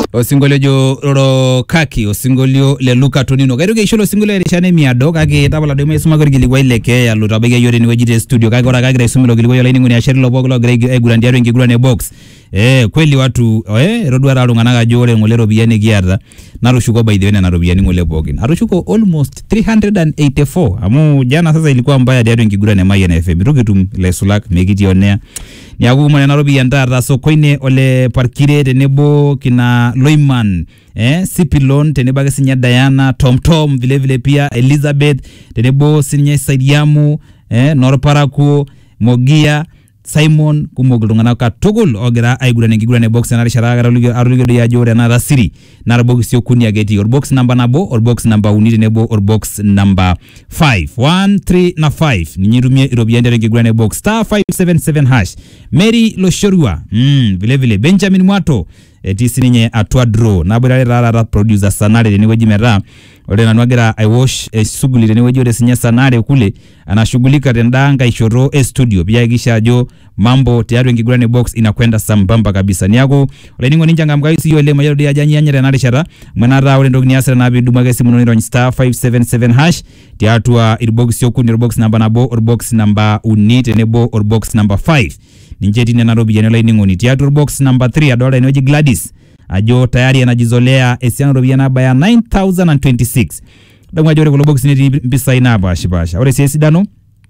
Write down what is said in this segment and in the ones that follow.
Osingolio jo ro kaki osingolio le Luka Tonino kairoke isholo osingolio erishane miado kake tapala demo isuma gorgilikuwa ileke ya lutabege yore ni wejite studio kake ora kake isuma logilikuwa yola ini nguni asheri loboko lo grey gurandiaro ingigurane box kweli watu rodwara alunganaga jore ngolero biyane giarda narushuko by the way na robiyani ngole bogin arushuko almost 384 amu jana sasa ilikuwa mbaya diaro ingigurane mayen FM rukitum le sulak megiti onea niagu mwana narobi andara so koine ole parkire tenebo kina Loiman Sipilon teneba sinya Diana Tom vile pia Elizabeth tenebo sinya Saidiamu Norparaku Mogia Simon kumogulungana ka togol ogira aigurane ngigurane box na rishara aruligo ya jore na rasiri na box yokuni ageti or box number nabo or box number unite nebo or box number 5 1 3 na 5 ninyirumie irobiende ngigurane box star 577 hash Mary Loshorua vile Benjamin Mwato tisininye atwa draw na bora rara producer sanare ni weji mera ole nanwagira I wash suguli ni weji ole sinya sanare kule anashughulika tendanga ishoro studio pia gisha jo mambo tayari ngigurane box inakwenda sambamba kabisa niago ole ningo ninja ngamgaisi yole mayodi ya janyanyere na rishara mwanara ole ndogni asera na bidumage simuno ni star 577 hash tiatwa irbox yokuni box number nabo or box number unite nebo or box number 5 ninjeti na Nairobi yanela iningoni tiatwa box number 3 adola inoji Gladys ajo tayari anajizolea esiano robiana baya 9026 dangwa jore kulo box ni mpisa inaba shibasha ore siesi dano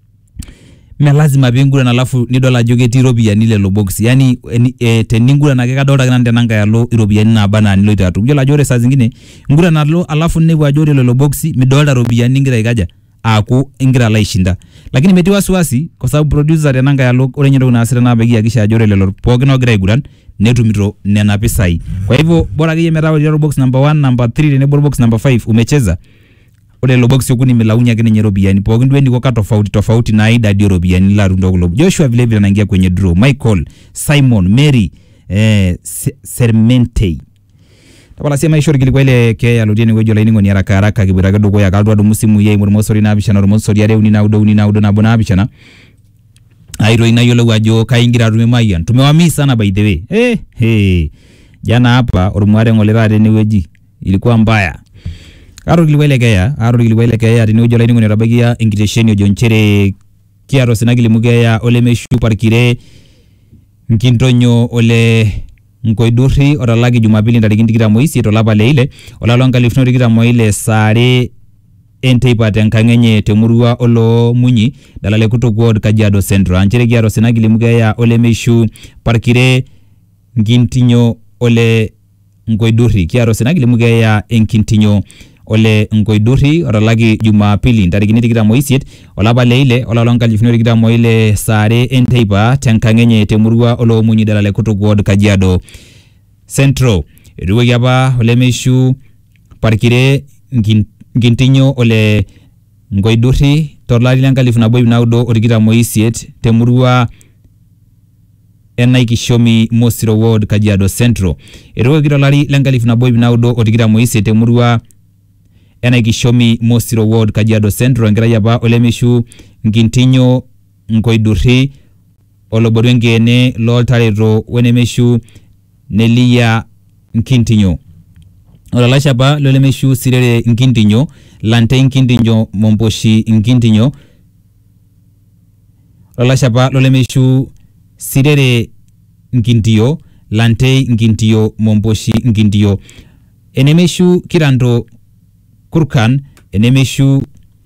me lazima bingura na alafu ni dola jogeti robia nile lo box yani teningura na keka dola nande nanga ya lo robia na bana nilo itatu jola jore saa zingine ngura na lo alafu nebu ajore lo box mi dola robia ningira ikaja aku ingira la ishinda lakini meti wasiwasi kwa sababu producer ya nanga ya lo ore nyendo unasira na begi akisha ajore lo pogino gira iguran netu mitro nena pesai kwa hivyo bora gije merawa ya box number 1 number 3 ne box number 5 umecheza ule lo box yokuni melaunya kene nyerobiani po ndu ndi kwa tofauti na ida diobiani la rundo globe Joshua vile anaingia kwenye draw Michael Simon Mary Sermente tabala sema ishori kilikuwa ile ke ya lodieni wejo la iningo ni haraka kibiraga dogo ya kalwa do musimu ye murmosori na bishana murmosori yare uni na udo na bona bishana airo inayole wajo kaingira rumemayan tumewamisa sana by the way jana hapa urumware ngolera ni weji ilikuwa mbaya Aro giliwele kaya ni ujola ingo ni rabagia ingitesheni ojonchere kiaro sinagili mugeya ole meshu parkire nkintonyo ole nkoiduri oralagi jumapili ndaligindikira moisi etolapa leile olalonga lifnorikira moile sare entepate nkangenye temurua olo munyi dalale kutokuod Kajiado Central anchere kiaro sinagili mugeya ole meshu parkire nkintinyo ole nkoiduri kiaro sinagili mugeya enkintinyo ole ngoiduri oralagi jumapili ndarigini tikira moisiet olaba leile olalonga lifnori tikira moile sare enteipa tenkangenye temurua olo munyi dalale kutokuod Kajiado Central ruwe yaba ole meshu parkire ngintinyo ole ngoiduri torlali langa lifna boy naudo orikira moisiet temurua Enaikishomi Mosiro Ward Kajiado Central ruwe girolali langa lifna boy naudo orikira moisiet temurua Enaikishomi Mosiro Ward Kajiado Central ngira yaba ole meshu ngintinyo ngoiduri oloborengene loltarero wene meshu nelia nkintinyo olalasha ba lole meshu sirere nkintinyo lante nkintinyo momboshi nkintinyo olalasha ba lole meshu sirere nkintiyo lante nkintiyo momboshi nkintiyo enemeshu kirando Kurkan enemeshu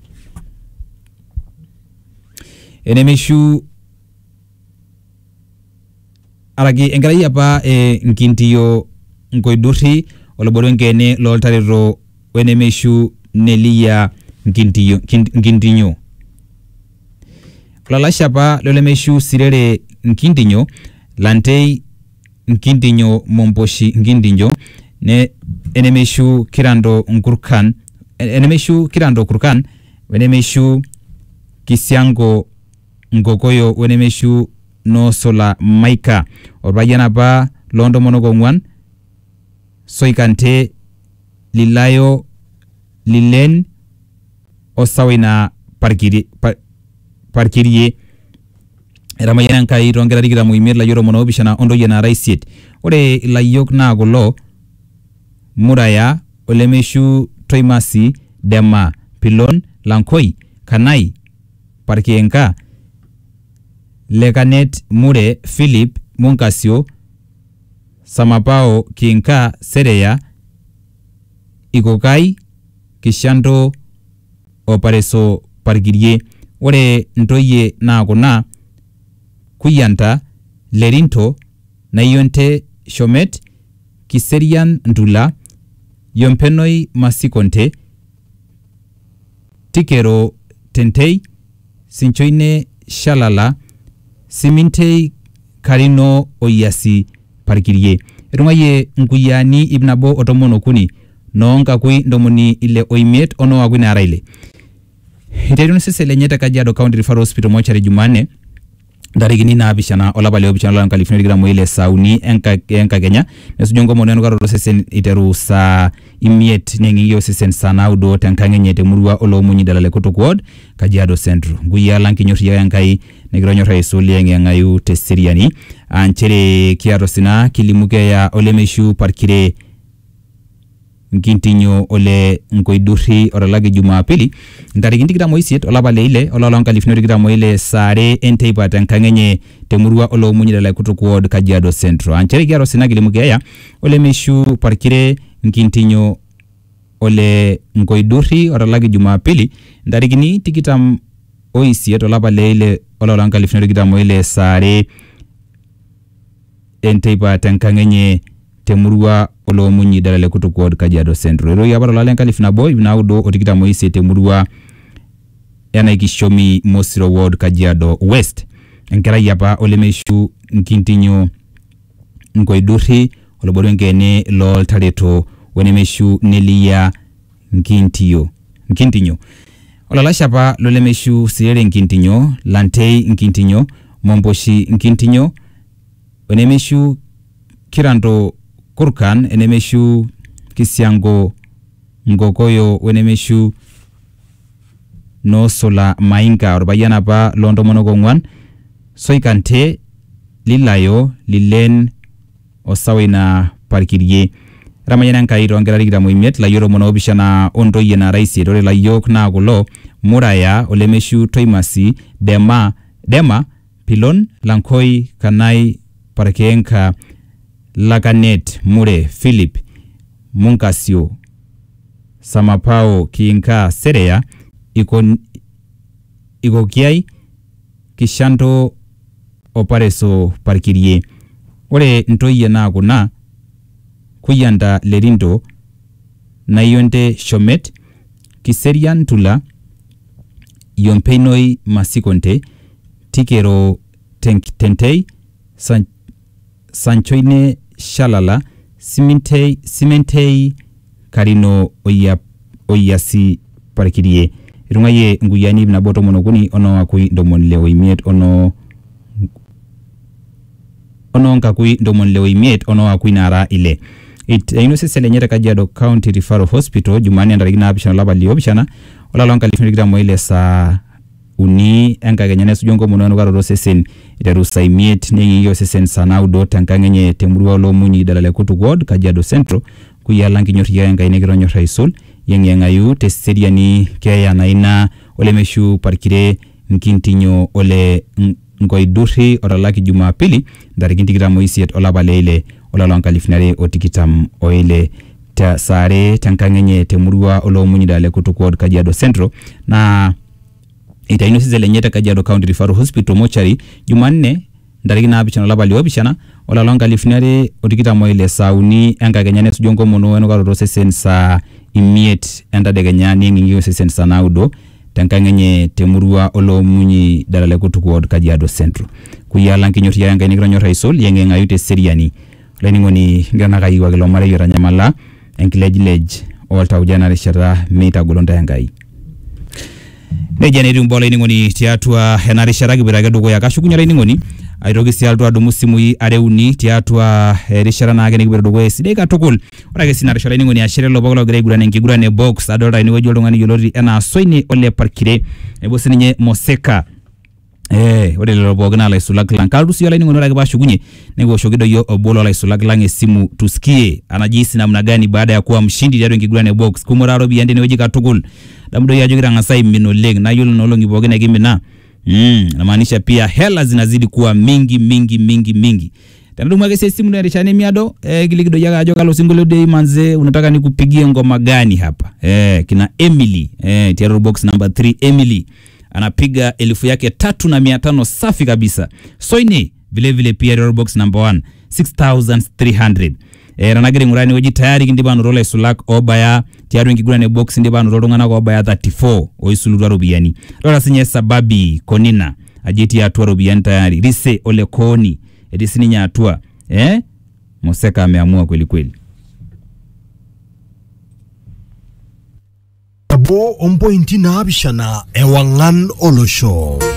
aragi engarai apa nkintiyo nkoiduri oloborengene loltarero wenemeshu nelia nkintinyo olalasha pa lolemeshu sirere nkintinyo lantei nkintinyo momboshi nkintinyo ne enemeshu kirando nkurkan enemeshu kirando kurkan wenemeshu kisiango ngokoyo wenemeshu no sola maika orbayana ba londo monogo ngwan soikante lilayo lilen osawina parkirie ramayana kai rongera digira muimir la yoro monobishana ondo yena raisiet ore layok na golo Muraya, Olemeshu Toimasi, Dema, Pilon, Lankoi, Kanai, Parkienka, Lekanet, Mure, Philip, Munkasio, Samapao, Kienka, Sereya, Ikokai, Kishando, Opareso, Parkirie, Ore Ntoye na kuna Kuyanta, Lerinto, Nayonte, Shomet, Kiserian Ndula, Yompenoi Masikonte, Tikero Tentei, Sinchoine Shalala, Simintei Karino Oyasi Parkirie. Rungaye Nkuyani Ibnabo Otomono Kuni, Nonga Kui Ndomoni ile Oimiet ono Agwina Araile. Iterino sese lenyeta Kajiado County Referral Hospital mochari Jumane, Darigini na abishana olabale obishana la California gira mwile sauni enka Kenya nesujongo moneno garo sesen iteru sa imiet nengiyo sesen sanaudo tankangenye temurua olo munyi dalale kutokwod Kajiado Centro guya lanki nyoti ya enkai negiro nyota isuli yengi ngayu tesiriani anchere kiarosina kilimuke ya Olemeshu Parkire Nkintinyo ole nkoiduri oralage Jumapili ndarigindi kita moisiet olabale ile olalong California kita moile sare enteipa tankangenye temurua olo munyi dalale kutokwod Kajiado Centro anchere kiarosina kilimuke ya Olemeshu Parkire Nkintinyo ole nkoiduri oralage Jumapili ndarigini tikitam oisiet olabale ile olalong California kita moile sare enteipa tankangenye temurua olo munyi dalale kutokwod Kajiado Centro. Ero yabaro lalen kalifina boy binaudo otikita moise temurua Kishomi Mosiro Ward Kajiado West. Enkera yapa Olemeshu Nkintinyo nkoiduri oloboro ngene lol tareto Olemeshu Nelia Nkintinyo. Olalashapa Lolemeshu Sirere Nkintinyo, Lantei Nkintinyo, Momboshi Nkintinyo, Olemeshu Kirando Kurkan, Enemeshu Kisiango Ngokoyo, Wenemeshu No Sola Mainka, Orbayana pa Londo Monogongwan, Soikante, Lilayo, Lilen, Osawina Parkirie, Ramayana Kairo, Angaragida Muimet, La Yoro Monobishana, Ondo Yena Raisi, Dore La Yok Nagolo, Muraya, Olemeshu Toimasi, Dema, Pilon, Lankoi, Kanai, Parkenka, Lakanet, Mure, Philip, Munkasio, Samapao, Kiinka, Sereya, Ikokiai, Kishanto, Opareso, Parkirie. Ore ntoye na kuna Kuyanda Lerindo, Nayonte Shomet, Kiserian Tula, Yompenoi Masikonte, Tikero Tentei, Sanchoine Shalala, Simentei Karino Oyasi Parkirie. Rungaye Nguyani Naboto Monoguni ono akui domon leo imiet ono nkakui domon leo imiet ono akui nara ile. Inose selenyeta Kajiado County Referral Hospital Jumani andarigina abishana labali obishana olalong California moile sa uni enka Kenya sujongo mono garo sesen iterusa imiet nengiyo sesen sanaudo tankangenye temurua lo munyi dalale kutokwod Kajiado Centro kuya langi nyoti ya enka inegiro nyota isul yenga yu teseriani kaya naina Olemeshu Parkire Nkintinyo ole ngoiduri oralaki Jumapili darigindi kita moisiet olabale ile olalong California otikitam oile ta sare tankangenye temurua olo munyi dalale kutokwod Kajiado Centro na ita ino sizele nyeta Kajiado County Referral Hospital mochari Jumanne ndarigina abishana labali obishana olalong California otikita moile sauni enka Kenya sujongo mono eno garo sesen sa imiet enda de Kenya ningiyo sesen sanaudo tankangenye temurua olo munyi dalale kutokwod Kajiado Centro kuyala nkinyoti ya enka inigro nyota isol yenge ngayute seriani leningoni ngana kaiwa kilo mare yora nyamala enkilejilej olta ujana rishara meita golonda enkai Nejane rumbola iningoni tiatua henari sharagi biraga dogo ya kashukunyara iningoni airogi sialtu adu musimu areuni tiatua rishara na agene dogo esideka tokol orage sinari shala iningoni ashere lobogolo gregura ngigura ne box adora iniwe joldo ngani yolori ena soini ole Parkire ebo sininye Moseka ore lelo pookin ala isulak lang kaltu sio laini ng'onora kibashukunye nego shokido yo obolo la isulak lang esimu tusikie anajisi namna gani baada ya kuwa mshindi tiatua enkiguran box kumora robi yande neweji katukul damudo yajo kitangasai minoleng na yolo nolongi pookin ekimina namaanisha pia hela zinazidi kuwa mingi Tanadumwa kesi simu na rishane miado kilikido yaga ajo kalo single day manze unataka nikupigie ngoma gani hapa kina Emily tiaro box number 3 Emily anapiga 1000 yake 3500 safi kabisa Soine vile pia tiaro box number 1 6300 ranagere ngurani weji tayari kindiba nurola isulak obaya tiaro ngigurane box ndiba nurola ngana ko obaya 34 oisulurwa robiani dola sinye sababi konina ajeti ya tuwa robiani tayari rise ole koni edisini nyatua Moseka ameamua kweli Abo ompointi na abishana ewangan olosho